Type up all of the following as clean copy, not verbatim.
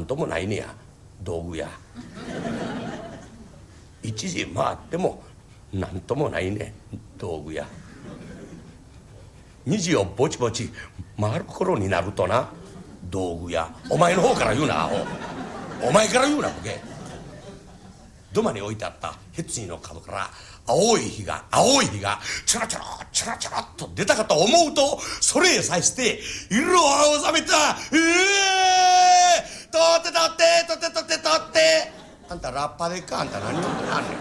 なんともないねや道具や。一時回ってもなんともないね道具や。虹をぼちぼち回る頃になるとな道具や。お前の方から言うなアホ。お前から言うなボケ。土間に置いてあったヘツイの角から青い火がちょろちょろっと出たかと思うと、それへさして色を青ざめた。取ってあんたラッパでか。あんた何をってなんねん。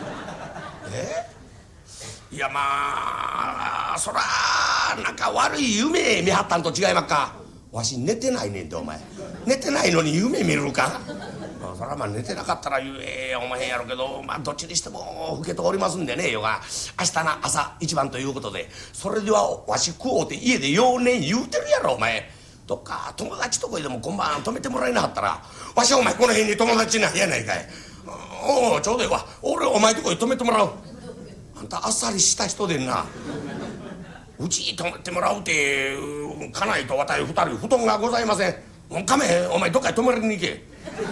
いやまあそらなんか悪い夢見張ったんと違いまっか。わし寝てないねんでお前。寝てないのに夢見るか。そらまあ寝てなかったらお前やろうけど、まあどっちにしても老けておりますんでねよが、明日な朝一番ということで、それではわし食おうて家で幼年言うてるやろお前。どっか友達とこへでも今晩泊めてもらえなかったら、わしはお前この辺に友達ないやないかい。おおちょうどいいわ。俺お前とこへ泊めてもらう。あんたあっさりした人でんな。うちに泊めてもらうて家内と私二人布団がございません。かめへん。お前どっかへ泊まりに行け。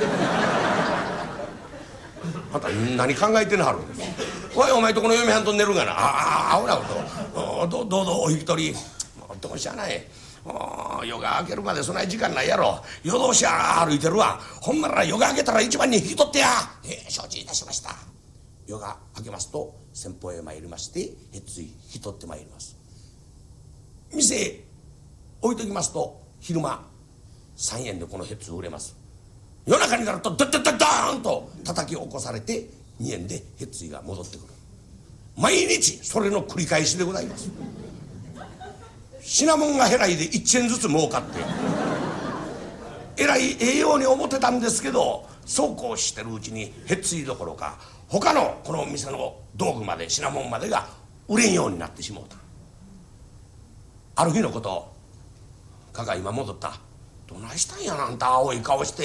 あんた何考えてなはるんです。おいお前とこの嫁はんと寝るがな。あほらどうぞお引き取り。どうしやない。夜が明けるまでそない時間ないやろ。夜通し歩いてるわ。ほんなら夜が明けたら一番に引き取ってや。承知いたしました。夜が明けますと先方へ参りましてへつい引き取ってまいります。店へ置いときますと昼間3円でこのへつ売れます。夜中になるとドーンと叩き起こされて2円でへついが戻ってくる。毎日それの繰り返しでございます。品物が減らいで1円ずつ儲かってえらい栄養に思ってたんですけど、そうこうしてるうちにへついどころか他のこの店の道具まで品物までが売れんようになってしもうた。ある日のこと、かか今戻った。どないしたんやなあんた青い顔して。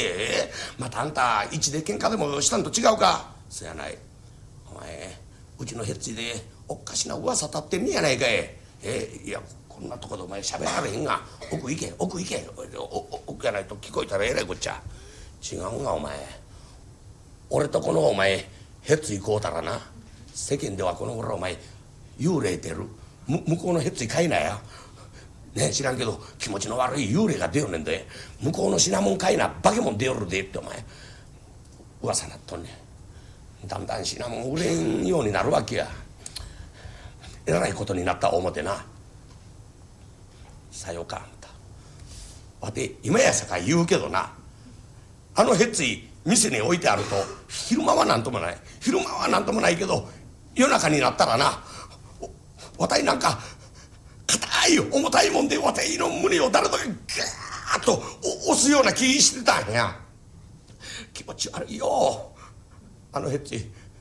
またあんた一で喧嘩でもしたんと違うか。そやない。お前うちのへっついでおっかしな噂立ってんねやないかい。いやこんなとこでお前喋られへんが奥行け奥やないと聞こえたらえらいこっちゃ。違うがお前、俺とこのお前へっついこうたらな、世間ではこの頃お前幽霊出る。向こうのへっつい買いなや。ねえ知らんけど気持ちの悪い幽霊が出よねんで、向こうの品物買いな化け物出よるでってお前噂なっとんねん。だんだん品物売れんようになるわけや。えらいことになった思てな。さよかあんた。わて今やさか言うけどな、あのへっつい店に置いてあると昼間はなんともないけど夜中になったらな、わたいなんか硬い重たいもんでわたいの胸を誰とかガーッと押すような気してたんや。気持ち悪いよあのへっち。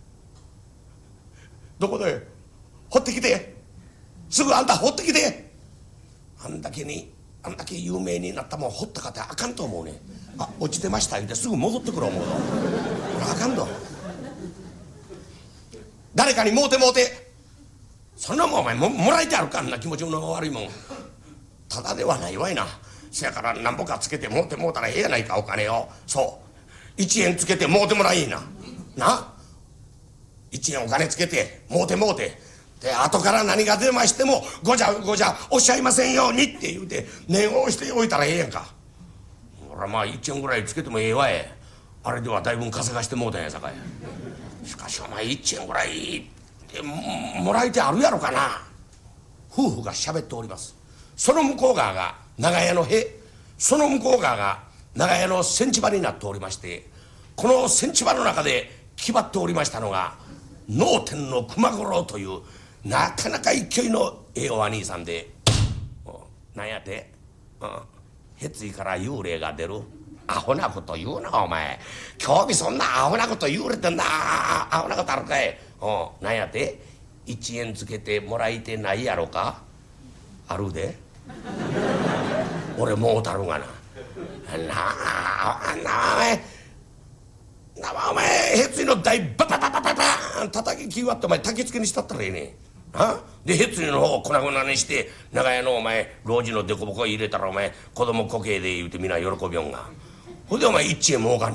どこで掘ってきて、すぐあんた掘ってきて。あんだけ有名になったもん掘ったかってあかんと思うね。落ちてました言うてすぐ戻ってくる思うの。あかんの。誰かにもうてそんなもんお前 もらえてあるか。んな気持ちの悪いもんただではないわいな。せやからなんぼかつけてもうてもうたらええやないかお金を。そう1円つけてもうてもらいいな。1円お金つけてもうてで後から何が出ましてもごじゃおっしゃいませんようにって言うて念を押しておいたらええやんか。ほらまあ1円ぐらいつけてもええわえ。あれではだいぶ稼がしてもうたんやさかい。しかしお前1円ぐらいもらえてあるやろかな。夫婦が喋っております。その向こう側が長屋の塀、その向こう側が長屋の千地場になっておりまして、この千地場の中で決まっておりましたのが能天の熊五郎というなかなか勢いのええお兄さんで、なんやて、へついから幽霊が出る。アホなこと言うなお前。興味そんなアホなこと言うれてんな。アホなことあるかい。なんやて1円つけてもらいてないやろか。あるで俺もうたるがな。お前へついの台バタバタバタン叩きき割ってお前焚き付けにしたったらええねん。でへついの方を粉々にして長屋のお前老人のデコボコ入れたらお前子供こけで言うてみんな喜びよんが。ほんでお前1円儲かん